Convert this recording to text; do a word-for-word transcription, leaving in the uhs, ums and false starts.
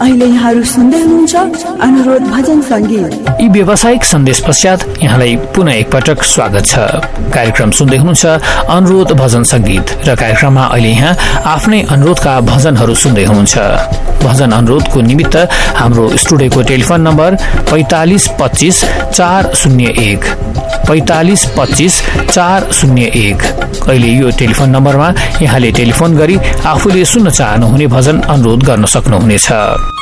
अहिले यहाँहरू सुन्दै हुनुहुन्छ अनुरोध भजन संगीत। यी व्यावसायिक सन्देश पश्चात यहाँलाई पुनः एकपटक स्वागत छ। कार्यक्रम सुन्दै हुनुहुन्छ अनुरोध भजन संगीत र कार्यक्रममा अहिले यहाँ आफ्नै अनुरोधका भजनहरू सुन्दै हुनुहुन्छ। भजन अनुरोधको निमित्त हाम्रो स्टुडियोको टेलिफोन नम्बर पैंतालिस पच्चीस चार शून्य एक पैंतालिस पच्चीस चार शून्य एक। अहिले यो टेलिफोन नम्बरमा यहाँले टेलिफोन गरी आफूले सुन्न चाहनुहुने भजन अनुरोध गर्न सक्नुहुनेछ।